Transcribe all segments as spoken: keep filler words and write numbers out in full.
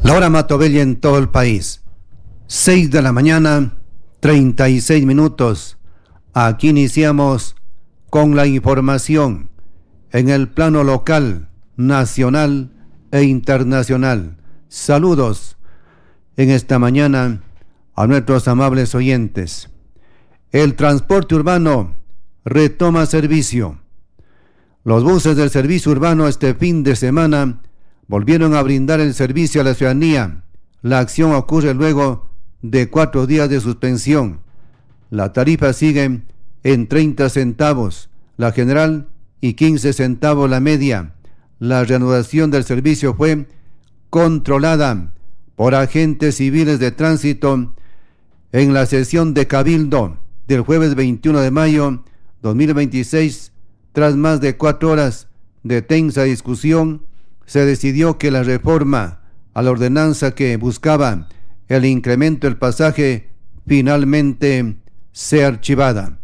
La hora Matobella en todo el país. seis de la mañana, treinta y seis minutos. Aquí iniciamos con la información en el plano local, nacional e internacional. Saludos en esta mañana a nuestros amables oyentes. El transporte urbano retoma servicio. Los buses del servicio urbano este fin de semana volvieron a brindar el servicio a la ciudadanía. La acción ocurre luego de cuatro días de suspensión. La tarifa sigue en treinta centavos la general y quince centavos la media. La reanudación del servicio fue controlada por agentes civiles de tránsito en la sesión de Cabildo del jueves veintiuno de mayo dos mil veintiséis. Tras más de cuatro horas de tensa discusión, se decidió que la reforma a la ordenanza que buscaba el incremento del pasaje finalmente sea archivada.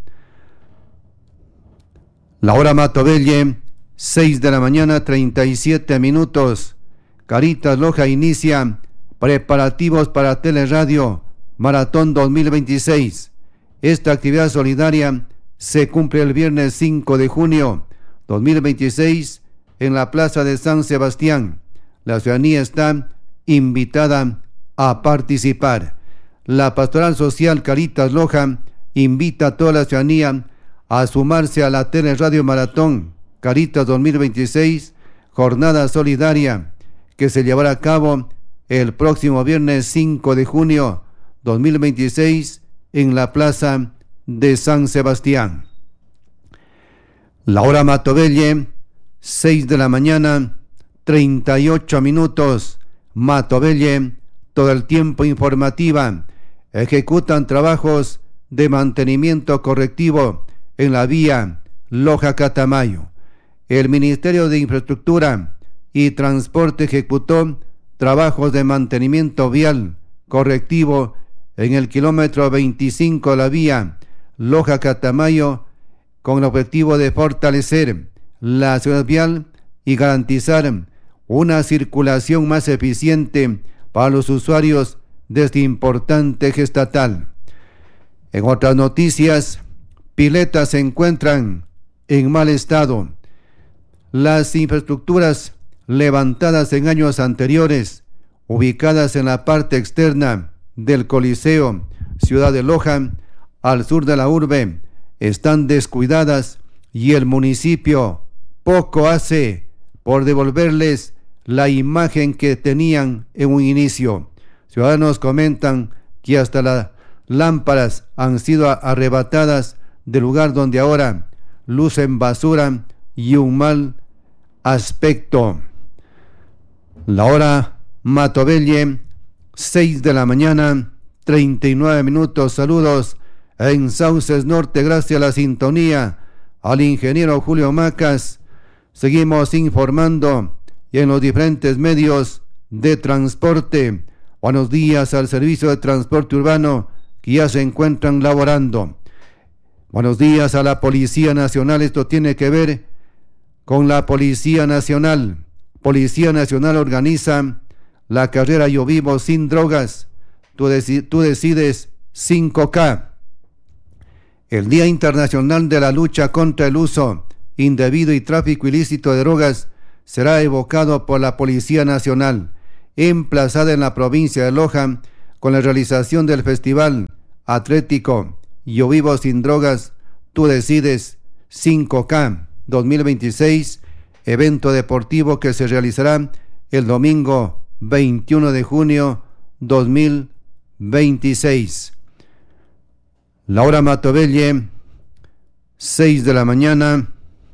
La hora Matobella, seis de la mañana, treinta y siete minutos. Caritas Loja inicia preparativos para Teleradio Maratón dos mil veintiséis. Esta actividad solidaria se cumple el viernes cinco de junio dos mil veintiséis en la Plaza de San Sebastián. La ciudadanía está invitada a participar. La Pastoral Social Caritas Loja invita a toda la ciudadanía a sumarse a la Teleradio Maratón Caritas dos mil veintiséis, jornada solidaria que se llevará a cabo el próximo viernes cinco de junio dos mil veintiséis en la Plaza de San Sebastián. La hora Matobella, seis de la mañana, treinta y ocho minutos. Matobella, todo el tiempo informativa. Ejecutan trabajos de mantenimiento correctivo en la vía Loja-Catamayo. El Ministerio de Infraestructura y Transporte ejecutó trabajos de mantenimiento vial correctivo en el kilómetro veinticinco de la vía Loja-Catamayo con el objetivo de fortalecer la seguridad vial y garantizar una circulación más eficiente para los usuarios de este importante eje estatal. En otras noticias, piletas se encuentran en mal estado. Las infraestructuras levantadas en años anteriores, ubicadas en la parte externa del Coliseo Ciudad de Loja, al sur de la urbe, están descuidadas y el municipio poco hace por devolverles la imagen que tenían en un inicio. Ciudadanos comentan que hasta las lámparas han sido arrebatadas del lugar donde ahora lucen basura y un mal aspecto. La hora Matobella, seis de la mañana, treinta y nueve minutos. Saludos en Sauces Norte, gracias a la sintonía, al ingeniero Julio Macas. Seguimos informando y en los diferentes medios de transporte. Buenos días al servicio de transporte urbano que ya se encuentran laborando. Buenos días a la Policía Nacional. Esto tiene que ver con la Policía Nacional. Policía Nacional organiza la carrera Yo Vivo Sin Drogas. Tú, deci- tú decides cinco K. El Día Internacional de la Lucha contra el Uso Indebido y Tráfico Ilícito de Drogas será evocado por la Policía Nacional, emplazada en la provincia de Loja, con la realización del Festival Atlético Yo Vivo Sin Drogas, Tú Decides cinco K dos mil veintiséis, evento deportivo que se realizará el domingo veintiuno de junio dos mil veintiséis. La hora Matobella, seis de la mañana,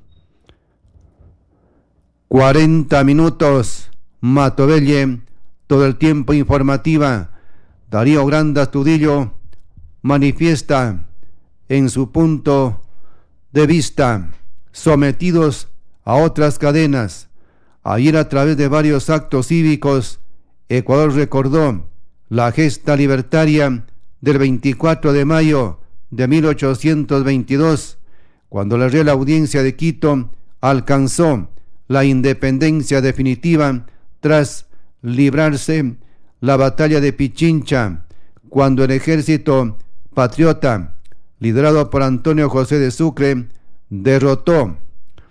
cuarenta minutos. Matobella, todo el tiempo informativa. Darío Granda Astudillo manifiesta en su punto de vista, sometidos a otras cadenas. Ayer, a través de varios actos cívicos, Ecuador recordó la gesta libertaria del veinticuatro de mayo de mil ochocientos veintidós, cuando la Real Audiencia de Quito alcanzó la independencia definitiva tras librarse la batalla de Pichincha, cuando el ejército patriota, liderado por Antonio José de Sucre, derrotó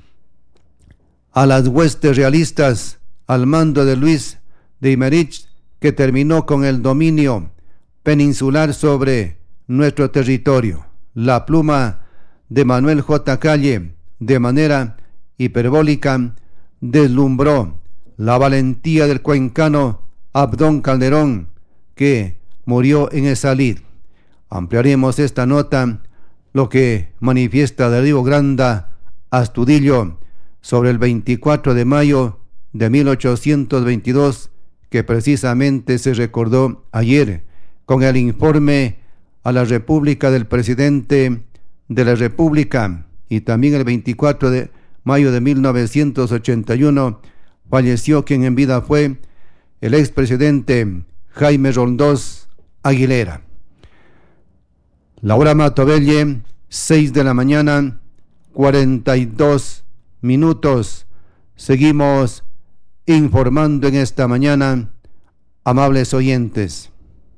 a las huestes realistas al mando de Luis de Imerich, que terminó con el dominio peninsular sobre nuestro territorio. La pluma de Manuel J. Calle, de manera hiperbólica, deslumbró la valentía del cuencano Abdón Calderón, que murió en esa lid. Ampliaremos esta nota, lo que manifiesta Darío Granda Astudillo sobre el veinticuatro de mayo de mil ochocientos veintidós, que precisamente se recordó ayer con el informe a la República del presidente de la República, y también el veinticuatro de mayo de mil novecientos ochenta y uno falleció quien en vida fue el expresidente Jaime Roldós Aguilera. La hora Matovelle, seis de la mañana, cuarenta y dos minutos. Seguimos informando en esta mañana, amables oyentes.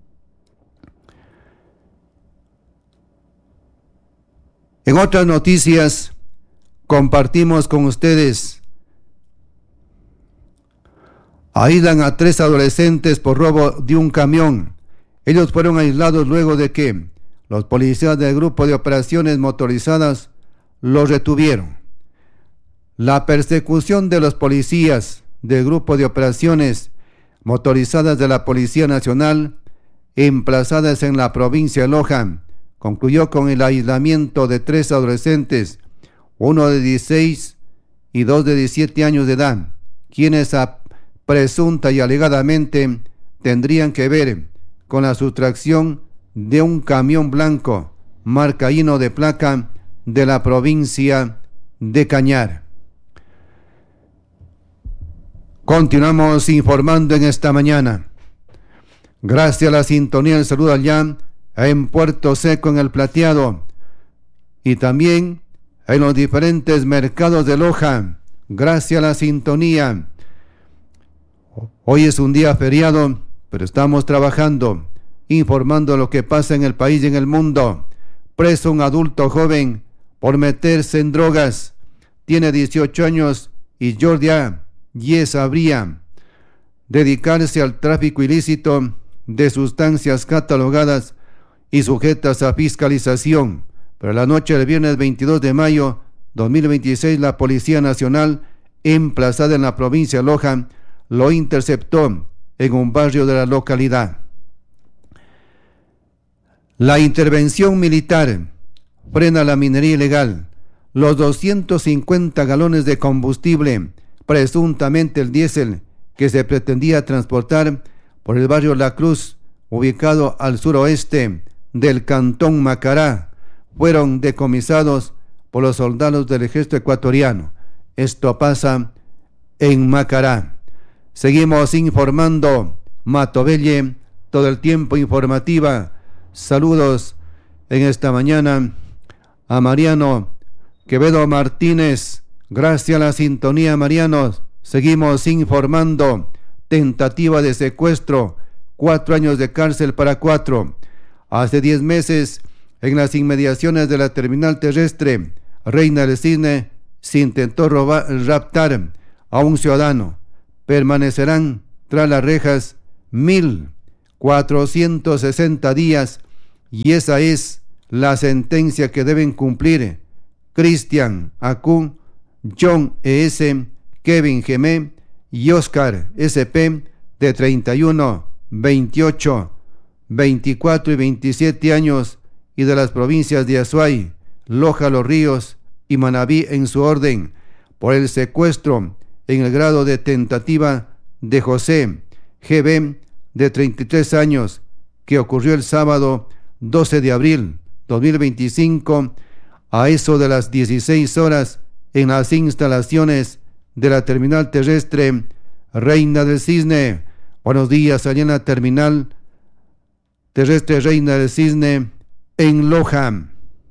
En otras noticias, compartimos con ustedes: aíslan a tres adolescentes por robo de un camión. Ellos fueron aislados luego de que los policías del Grupo de Operaciones Motorizadas los retuvieron. La persecución de los policías del Grupo de Operaciones Motorizadas de la Policía Nacional, emplazadas en la provincia de Loja, concluyó con el aislamiento de tres adolescentes, uno de dieciséis y dos de diecisiete años de edad, quienes a presunta y alegadamente tendrían que ver con la sustracción de un camión blanco marca Hino de placa de la provincia de Cañar. Continuamos informando en esta mañana. Gracias a la sintonía, el saludo allá en Puerto Seco, en El Plateado, y también en los diferentes mercados de Loja. Gracias a la sintonía. Hoy es un día feriado, pero estamos trabajando, informando lo que pasa en el país y en el mundo. Preso un adulto joven por meterse en drogas. Tiene dieciocho años y Jordi A. Yes habría dedicarse al tráfico ilícito de sustancias catalogadas y sujetas a fiscalización. Pero la noche del viernes veintidós de mayo dos mil veintiséis, la Policía Nacional, emplazada en la provincia de Loja, lo interceptó en un barrio de la localidad. La intervención militar frena la minería ilegal. Los doscientos cincuenta galones de combustible, presuntamente el diésel, que se pretendía transportar por el barrio La Cruz, ubicado al suroeste del cantón Macará, fueron decomisados por los soldados del ejército ecuatoriano. Esto pasa en Macará. Seguimos informando. Matovelle, todo el tiempo informativa. Saludos en esta mañana a Mariano Quevedo Martínez. Gracias a la sintonía, Mariano. Seguimos informando. Tentativa de secuestro, cuatro años de cárcel para cuatro. Hace diez meses, en las inmediaciones de la terminal terrestre Reina del Cisne, se intentó robar, raptar a un ciudadano. Permanecerán tras las rejas mil cuatrocientos sesenta días, y esa es la sentencia que deben cumplir Cristian Acún, John E S, Kevin Gemé y Oscar S P, de treinta y uno, veintiocho, veinticuatro y veintisiete años, y de las provincias de Azuay, Loja, Los Ríos y Manabí en su orden, por el secuestro en el grado de tentativa de José G B, de treinta y tres años, que ocurrió el sábado doce de abril dos mil veinticinco a eso de las dieciséis horas en las instalaciones de la terminal terrestre Reina del Cisne. Buenos días, allá en la terminal terrestre Reina del Cisne en Loja.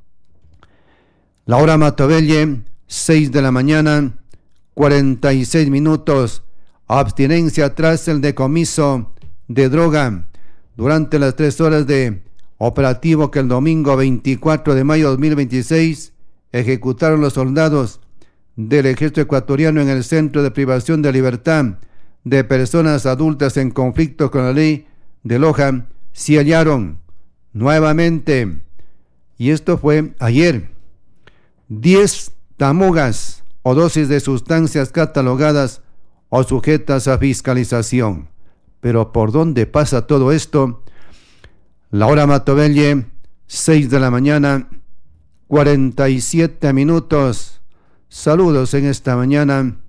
La hora Matovelle, seis de la mañana, cuarenta y seis minutos. Abstinencia tras el decomiso de droga. Durante las tres horas de operativo que el domingo veinticuatro de mayo de dos mil veintiséis ejecutaron los soldados del ejército ecuatoriano en el centro de privación de libertad de personas adultas en conflicto con la ley de Loja, se hallaron nuevamente, y esto fue ayer, diez tamugas o dosis de sustancias catalogadas o sujetas a fiscalización. Pero ¿por dónde pasa todo esto? La hora Matobelle, seis de la mañana, cuarenta y siete minutos. Saludos en esta mañana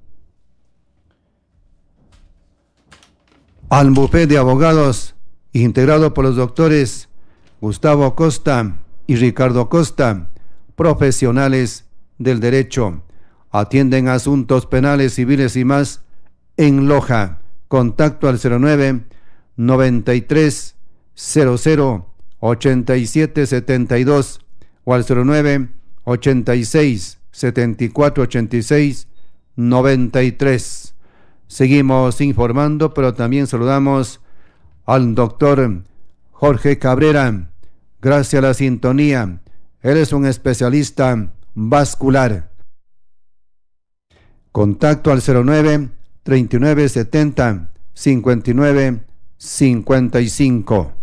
al bufete de abogados integrado por los doctores Gustavo Costa y Ricardo Costa, profesionales del derecho. Atienden asuntos penales, civiles y más en Loja. Contacto al cero nueve, noventa y tres, cero cero, ochenta y siete setenta y dos o al cero nueve, ochenta y seis, setenta y cuatro, ochenta y seis, noventa y tres. Seguimos informando, pero también saludamos al doctor Jorge Cabrera. Gracias a la sintonía. Él es un especialista vascular. Contacto al cero nueve, treinta y nueve setenta, cincuenta y nueve cincuenta y cinco.